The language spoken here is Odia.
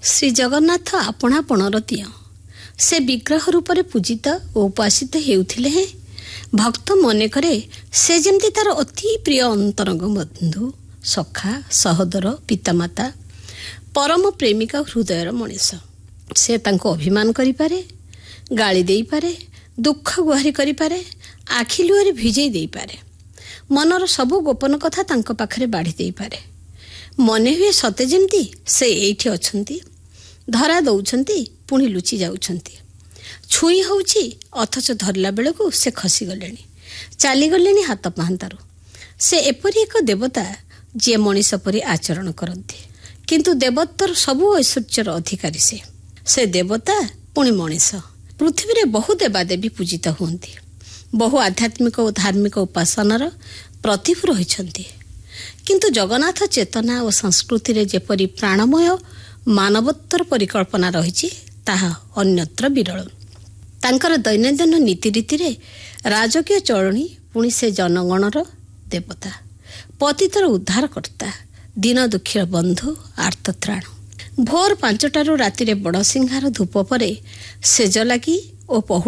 ଶ୍ରୀ ଜଗନ୍ନାଥ ଆପଣାପଣର ଦିଅ। ସେ ବିଗ୍ରହ ରୂପରେ ପୂଜିତ ଓ ଉପାସିତ ହେଉଥିଲେ ହେଁ ଭକ୍ତ ମନେ କରେ ସେ ଯେମିତି ତାର ଅତି ପ୍ରିୟ ଅନ୍ତରଙ୍ଗ ବନ୍ଧୁ, ସଖା, ସହୋଦର, ପିତାମାତା, ପରମ ପ୍ରେମିକା ହୃଦୟର ମଣିଷ। ସେ ତାଙ୍କୁ ଅଭିମାନ କରିପାରେ, ଗାଳି ଦେଇପାରେ, ଦୁଃଖ ଗୁହାରି କରିପାରେ, ଆଖି ଲୁହରେ ଭିଜେଇ ଦେଇପାରେ, ମନର ସବୁ ଗୋପନ କଥା ତାଙ୍କ ପାଖରେ ବାଢ଼ି ଦେଇପାରେ। ମନେ ହୁଏ ସତେ ଯେମିତି ସେ ଏଇଠି ଅଛନ୍ତି, ଧରା ଦଉଛନ୍ତି, ପୁଣି ଲୁଚି ଯାଉଛନ୍ତି। ଛୁଇଁ ହେଉଛି ଅଥଚ ଧରିଲା ବେଳକୁ ସେ ଖସିଗଲେଣି, ଚାଲିଗଲେଣି ହାତ ପାହାନ୍ତାରୁ। ସେ ଏପରି ଏକ ଦେବତା ଯିଏ ମଣିଷ ପରି ଆଚରଣ କରନ୍ତି, କିନ୍ତୁ ଦେବତ୍ୱର ସବୁ ଐଶ୍ୱର୍ଯ୍ୟର ଅଧିକାରୀ ସେ ଦେବତା ପୁଣି ମଣିଷ। ପୃଥିବୀରେ ବହୁ ଦେବାଦେବୀ ପୂଜିତ ହୁଅନ୍ତି, ବହୁ ଆଧ୍ୟାତ୍ମିକ ଓ ଧାର୍ମିକ ଉପାସନାର ପ୍ରତୀକ ରହିଛନ୍ତି, କିନ୍ତୁ ଜଗନ୍ନାଥ ଚେତନା ଓ ସଂସ୍କୃତିରେ ଯେପରି ପ୍ରାଣମୟ ମାନବତ୍ୱର ପରିକଳ୍ପନା ରହିଛି ତାହା ଅନ୍ୟତ୍ର ବିରଳ। ତାଙ୍କର ଦୈନନ୍ଦିନ ନୀତିରୀତିରେ ରାଜକୀୟ ଚଳଣି, ପୁଣି ସେ ଜନଗଣର ଦେବତା, ପତିତର ଉଦ୍ଧାରକର୍ତ୍ତା, ଦିନ ଦୁଃଖୀର ବନ୍ଧୁ, ଆର୍ତ୍ତତ୍ରାଣ। ଭୋର 5ଟାରୁ ରାତିରେ ବଡ଼ସିଂହାର ଧୂପ ପରେ ସେଜ ଲାଗି ଓ